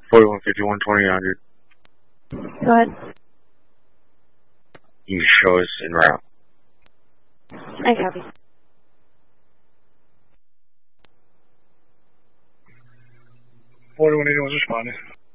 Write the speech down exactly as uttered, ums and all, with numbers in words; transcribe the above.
forty-one fifty-one twenty hundred. Go ahead. You show us en route. I copy. forty-one eighty-one is responding.